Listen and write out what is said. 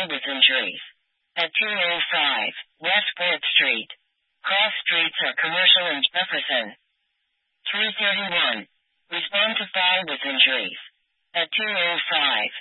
file with injuries. At 205 West 4th Street. Cross streets are Commercial and Jefferson. 331. Respond to file with injuries. At 205